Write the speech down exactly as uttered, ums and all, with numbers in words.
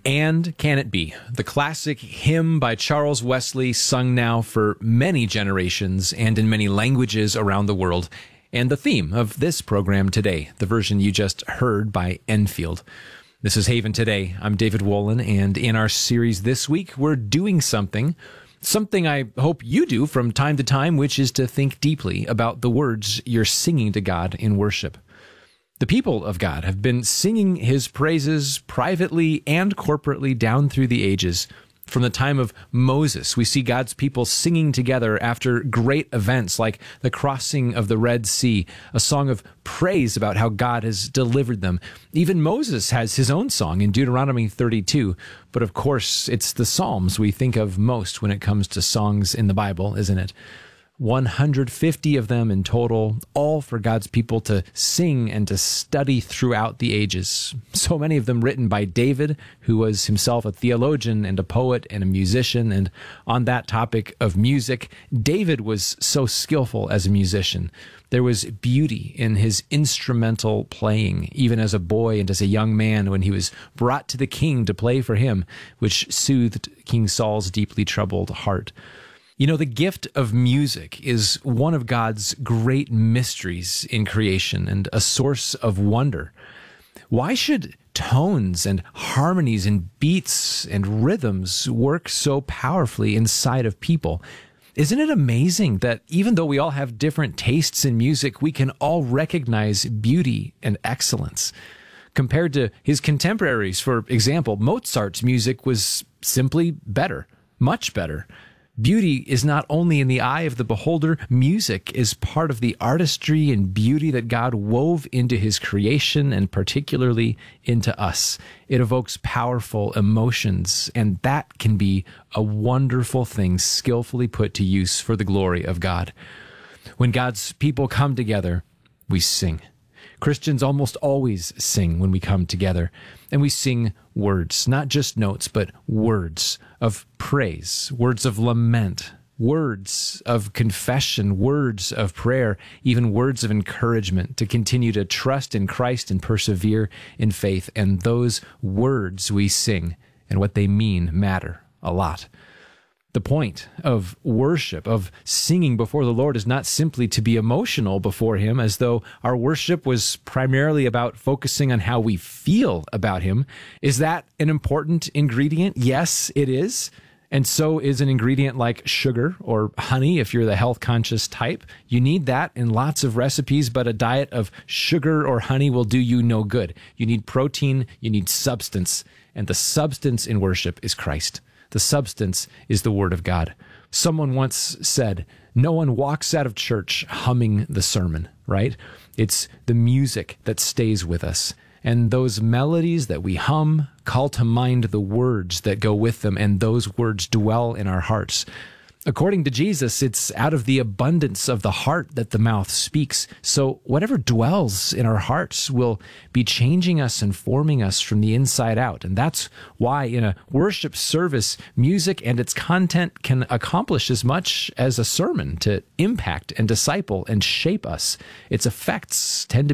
And Can It Be? The classic hymn by Charles Wesley, sung now for many generations and in many languages around the world, and the theme of this program today, the version you just heard by Enfield. This is Haven Today. I'm David Wolin, and in our series this week, we're doing something, something I hope you do from time to time, which is to think deeply about the words you're singing to God in worship. The people of God have been singing his praises privately and corporately down through the ages. From the time of Moses, we see God's people singing together after great events like the crossing of the Red Sea, a song of praise about how God has delivered them. Even Moses has his own song in Deuteronomy thirty-two, but of course, it's the Psalms we think of most when it comes to songs in the Bible, isn't it? one hundred fifty of them in total, all for God's people to sing and to study throughout the ages. So many of them written by David, who was himself a theologian and a poet and a musician. And on that topic of music, David was so skillful as a musician. There was beauty in his instrumental playing, even as a boy and as a young man when he was brought to the king to play for him, which soothed King Saul's deeply troubled heart. You know, the gift of music is one of God's great mysteries in creation and a source of wonder. Why should tones and harmonies and beats and rhythms work so powerfully inside of people? Isn't it amazing that even though we all have different tastes in music, we can all recognize beauty and excellence? Compared to his contemporaries, for example, Mozart's music was simply better, much better. Beauty is not only in the eye of the beholder, music is part of the artistry and beauty that God wove into his creation and particularly into us. It evokes powerful emotions, and that can be a wonderful thing skillfully put to use for the glory of God. When God's people come together, we sing. Christians almost always sing when we come together, and we sing words, not just notes, but words of praise, words of lament, words of confession, words of prayer, even words of encouragement to continue to trust in Christ and persevere in faith. And those words we sing and what they mean matter a lot. The point of worship, of singing before the Lord, is not simply to be emotional before him, as though our worship was primarily about focusing on how we feel about him. Is that an important ingredient? Yes, it is. And so is an ingredient like sugar or honey if you're the health-conscious type. You need that in lots of recipes, but a diet of sugar or honey will do you no good. You need protein, you need substance, and the substance in worship is Christ. The substance is the Word of God. Someone once said, no one walks out of church humming the sermon, right? It's the music that stays with us. And those melodies that we hum call to mind the words that go with them, and those words dwell in our hearts. According to Jesus, it's out of the abundance of the heart that the mouth speaks. So whatever dwells in our hearts will be changing us and forming us from the inside out. And that's why in a worship service, music and its content can accomplish as much as a sermon to impact and disciple and shape us. Its effects tend to